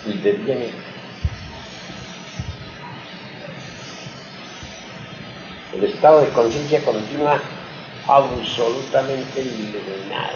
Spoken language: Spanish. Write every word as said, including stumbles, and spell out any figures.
y deviene el estado de conciencia continua absolutamente iluminado.